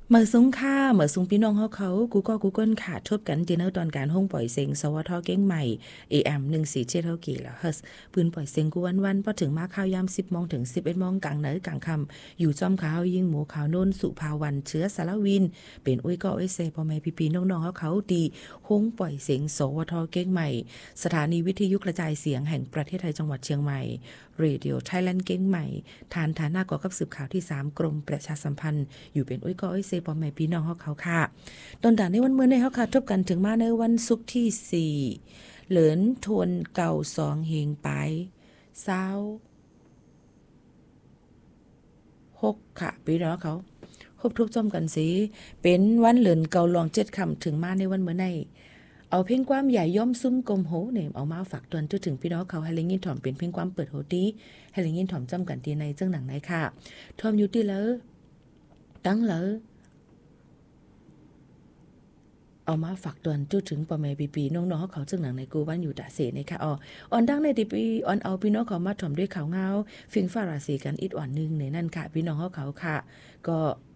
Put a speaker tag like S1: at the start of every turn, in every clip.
S1: เมื่อสูงค่าเมื่อสูงพี่น้องเขากูเกิลค่ะทบกันดินเนอร์ตอนการห้องปล่อยเสียงสวทเก้งใหม่ AM 147เท่ากี่ละเฮิรตซ์ปืนปล่อยเสียงกูวันพอถึงมาข้าวยาม10 โมงถึง 11 โมงกลางเหนือกลางค่ำอยู่จอมขาวยิงหมูขาวโน่นสุภาวันเชื้อสารวินเป็นอุ้ยก็อุ้ยเซพ่อแม่พี่น้องเขาดีห้องปล่อยเสียงสวทเก้งใหม่สถานีวิทยุกระจายเสียงแห่งประเทศไทยจังหวัดเชียงใหม่เรดิโอไทยแลนด์เก้งใหม่ฐานหน้าก่อกับสืบข่าวที่3กรมประชาสัมพันธ์อยู่เป็นอุ้ยก็อุ้ยเซพ่อแม่พี่น้องเขาค่ะตอนด่านในวันเมื่อในเขาค่ะทบกันถึงมาในวันศุกร์ที่4เหลินทวนเก่า2เฮงไป26ค่ะพี่น้องเขาครบทุกจอมกันสิเป็นวันเหลินเก่าลอง7ค่ำถึงมาในวันเมื่อในเอาเพลงความใหญ่ย่อมซุ้มกลมโหเนี่ยเอามาฝากตวนจนถึงพี่น้องเขาให้เล่นยินถ่อมเป็นเพลงความเปิดโหตีให้เล่นยินถ่อมจำกันตีในจังหนังไหนค่ะถ่อมอยู่ที่แล้วตั้งแล้วเอามาฝากตวนจุดถึงปอแม่ปีน้องๆเขาจึงหนังในกูวันอยู่ตาเสนะคะอ่อนดังในดิปีอ่อนเอาพี่น้องเขามาถ่อมด้วยข่าวเงาฟิงฟ้าราศีกันอีกอ่อนนึงในนั่นค่ะพี่น้องเขาค่ะก็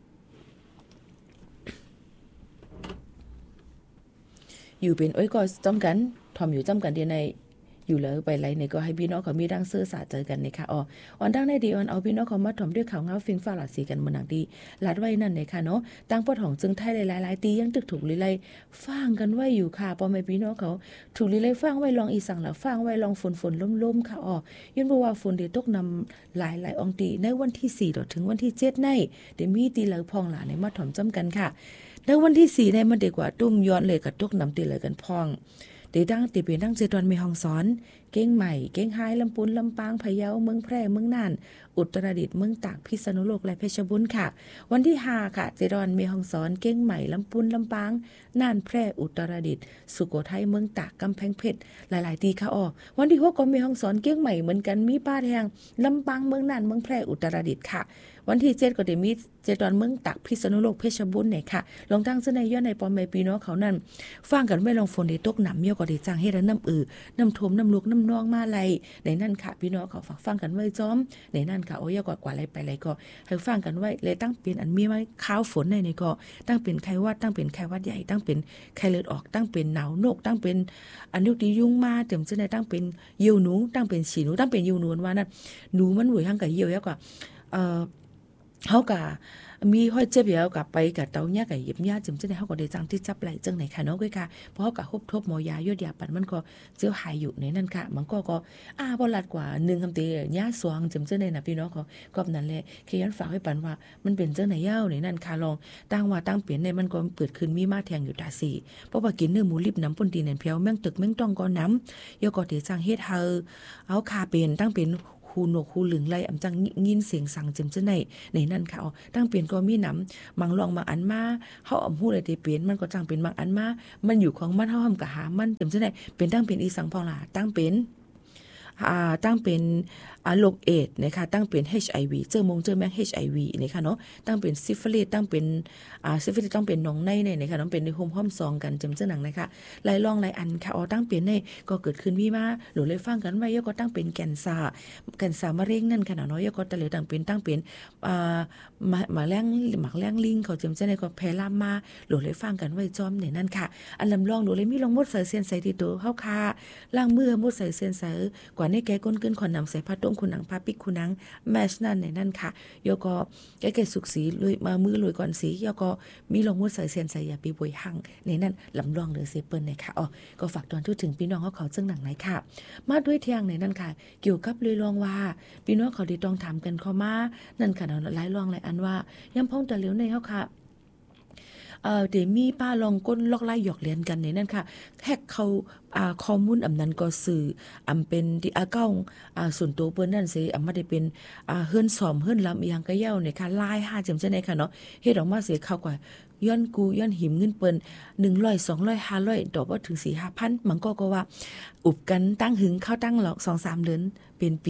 S1: อยู่เป็นก็จำกันถ่อมอยู่จำกันเดียวในอยู่เลยไปไรเนี่ยก็ให้พี่น้องเขามีดังเสื้อสาเจอกันนะคะอ่อนดังในดีอ่อนเอาพี่น้องเขามาถ่อมด้วยข่าวเงาฟิงฟ้าราศีกันเมื่อหนังดีลัดไว้นั่นเลยค่ะเนาะตั้งปอดของจึงไทยหลายๆตียังตึกถูกเลยฟังกันไว้อยู่ค่ะปอแม่พี่น้องเขาถูกเลยฟังไว้ลองอีสังแล้วฟังไว้ลองฝนล้มๆค่ะยันบอกว่าฝนเดี๋ยวตกนำหลายองตีในวันที่4ถึงวันที่7ในเดี๋ยวมีตีเหลือพองหลาในมาถ่อมจำกันค่ะในวันที่4ในมันเด็กกว่าตุ้มย้อนเลยกับตกนำตีเลยกันพองเดดังติเป็นดังเจตอนมีห้องสอนเก้งใหม่เก้งไฮลำปูนลำปางพะเยาเมืองแพร่เมืองน่านอุตรดิตถ์เมืองตากพิษณุโลกและเพชรบุรีค่ะวันที่5ค่ะเจตอนมีห้องสอนเก้งใหม่ลำปูนลำปางน่านแพร่อุตรดิตถ์สุโขทัยเมืองตากกำแพงเพชรหลายๆตีค่ะวันที่6ก็มีห้องสอนเก้งใหม่เหมือนกันมีป้าแดงลำปางเมืองน่านเมืองแพร่อุตรดิตถ์ค่ะวันที่7ก็ได้มีเจตอนเมืองตากพิษณุโลกเพชรบุรีเนี่ยค่ะลองตั้งเสนย้อนในปอมแม่พี่น้องเขานั่นฟังกันไว้ลองฝนได้ตกหนำเยอะก็ได้จ้างให้น้ำน้ำท่วมน้ำลุกน้ำนองมาไหลในนั่นค่ะพี่น้องเขาฟังกันไว้จ้อมในนั่นค่ะยากกว่าอะไรไปอะไรก็ให้ฟังกันไว้เลยตั้งเป็นอันมีไว้ข้าวฝนในก็ตั้งเป็นไข้หวัดตั้งเป็นไข้หวัดใหญ่ตั้งเป็นไข้เลือดออกตั้งเป็นหนาวนกตั้งเป็นอันยุกดียุ่งมาเต็มจะได้ตั้งเป็นเยี่ยวหนูตั้งเป็นฉี่หนูตั้งเป็นเยี่ยวหนูว่านั่นหนูมันหวยหั่งกับเยี่ยวยากกว่าเฮากะมีห้อยเจ็บแล้วกับไปกับเตาเนี่ยกับหยิบยาจึงจะได้เฮาก็ได้จังที่จับไหลจังไหนค่ะเนาะก้อยค่ะเพราะเฮาก็ทบหมอยายดยาปันมันก็เจียวหายอยู่ในนั่นค่ะมันก็บ่ลัดกว่า1คำเตยาสวงจึงจะได้น่ะพี่น้องเขาก็นั่นแหละแค่ย้อนฝากให้ปันว่ามันเป็นจังไหนยาวในนั่นค่ะลองตั้งว่าตั้งเปลี่ยนในมันก็เปิดขึ้นมีมาแทงอยู่ตาสีเพราะว่ากินเนื้อหมูลิบน้ำป่นตีนเพียวแม่งตึกแม่งต้องก็น้ำยก็ได้จังเฮ็ดเฮาเอาคาเป็นตั้งเป็นหูนกหูหลึงไล่อำจังยินเสียงสั่งจำจะในนั่นค่ะตั้งเปลี่ยนก็มีน้ำบางลองบางอันมาเฮาอำฮู้เลยได้เปลี่ยนมันก็จังเป็นบางอันมามันอยู่ของมันเฮาทำกะหามันจำจะได้เป็นตั้งเป็นอีสังพองล่ะตั้งเป็นโรคเอดส์นะคะตั้งเป็น HIV เจอแมง HIV นะคะเนาะตั้งเป็นซิฟิลิสตั้งเป็นซิฟิลิสต้องเป็นหนองในนะคะต้องเป็นในโฮมห้อมซองกันจำเจ้าหนังนะคะหลายอันค่ะตั้งเป็นในก็เกิดขึ้นมีมาหรือเลยฟังกันไว้ก็ตั้งเป็นแคนเซอร์มะเร็งนั่นค่ะเนาะก็แต่เหลือตั้งเป็นหมาแรงลิงเขาจำเจ้าในก็แพร่ลามมาหรือเลยฟังกันไว้จอมในนั่นค่ะอันลำลองหรือเลยมีลองมดใส่เส้นใส่ที่ตัวเฮาค่ะล้างมือมดใส่เส้นใส่กว่าในแกก้นขึ้นขอนำใส่ผ้าต้มคุณหนังผ้าปิกคุณหนังแมชนั่นในนั่นค่ะยก็แกสุกสีลุยมามือลุยก่อนสียก็มีลงมุดใส่เสียนใส่ยาปีบวยหั่งในนั่นลำลองหรือเซเปิลนะคะก็ฝากตอนถึงพี่น้องเขาซึ่งหนังไหนค่ะมาด้วยเที่ยงในนั่นค่ะเกี่ยวกับเลยลองว่าพี่น้องเขาได้ต้องถามกันเข้ามานั่นค่ะหลายลองหลายอันว่าย่ำพ้องตะเหลียวในเฮาค่ะเดี๋ยวมีป้าลองก้นลอกไล่หยอกเลียนกันในนั่นค่ะแฮกเขาข้อมูลนั้นก็สื่อเป็นที่เก้าส่วนตัวเปิ้นนั่นสิไม่ได้เป็นเฮือนสอมเฮือนลำอีหยังก็เย้าเนี่ยค่ะลาย5จำจังได๋ค่ะเนาะเฮ็ดออกมาเสียเข้ากว่าย้อนหิมเงินเปิ้น100 200 500ดอกบ่ถึง 4-5,000 มันก็ว่าอุบกันตั้งหึงเข้าตั้งหลอก 2-3 เดือนเป็น